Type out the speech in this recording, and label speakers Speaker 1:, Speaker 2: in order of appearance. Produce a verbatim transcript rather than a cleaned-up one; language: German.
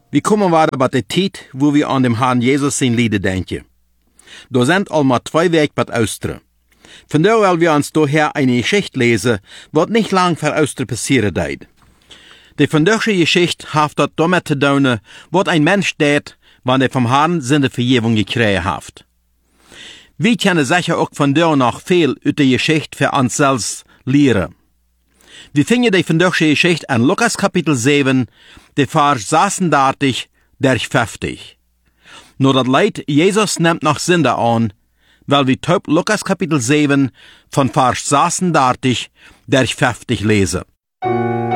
Speaker 1: Wir kommen weiter bei der Zeit, wo wir an dem Herrn Jesus sein Lieder denken. Da sind allmal zwei Wege bei Austern. Von da wollen wir uns daher eine Geschichte lesen, was nicht lang vor Austern passieren wird. Die von dieser Geschichte hat das damit zu tun, was ein Mensch tut, wenn er vom Herrn seine Vergebung gekriegt hat. Wir können sicher auch von da noch viel aus der Geschichte für uns selbst lernen. Wir finden die von dieser Geschichte in Lukas Kapitel sieben, die Vers sechsunddreißig durch fünfzig. Nur das Leid, Jesus nimmt noch Sünde an, weil wir taub Lukas Kapitel sieben von Vers sechsunddreißig durch fünfzig lesen.